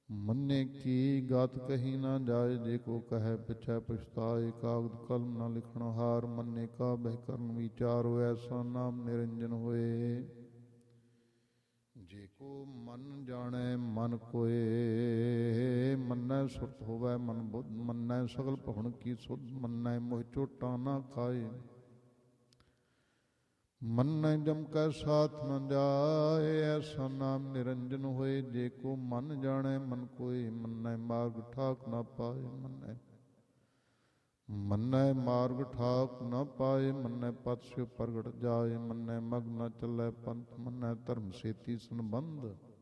ਮੰਨੇ ਕੀ ਗਾਤ ਕਹੀ ਨਾ ਜਾਏ, ਜੇ ਕੋ ਕਹੈ ਪਿਛੈ ਪਛਤਾਏ। ਕਾਗਦ ਕਲਮ ਨਾ ਲਿਖਣ ਹਾਰ, ਮੰਨੇ ਕਾ ਬਹਿ ਕਰਨ ਵਿਚਾਰੋ। ਐਸਾ ਨਾਮ ਨਿਰੰਜਨ ਹੋਏ, ਜੇ ਕੋ ਮਨ ਜਾਣੈ ਮਨ ਕੋਏ। ਮੰਨੈ ਸੁਰਤ ਹੋਵੈ ਮਨ ਬੁੱਧ, ਮੰਨੈ ਸਗਲ ਭਵਨ ਕੀ ਸੁਧ। ਮੰਨੈ ਮੋਹ ਚੋਟਾਂ ਨਾ ਖਾਏ, ਮੰਨੈ ਜਮ ਕੈ ਸਾਥ ਨ ਜਾਏ। ਐਸਾ ਨਾਮ ਨਿਰੰਜਨ ਹੋਏ, ਜੇ ਕੋ ਮਨ ਜਾਣੈ ਮਨ ਕੋਏ। ਮੰਨੈ ਮਾਰਗ ਠਾਕ ਨਾ ਪਾਏ, ਮੰਨੈ ਮਾਰਗ ਠਾਕ ਨ ਪਾਏ। ਮੰਨੈ ਪਤ ਸਿਉ ਪ੍ਰਗਟ ਜਾਏ, ਮੰਨੈ ਮਗ ਨ ਚੱਲੈ ਪੰਥ। ਮੰਨੈ ਧਰਮ ਸੇਤੀ ਸੰਬੰਧ,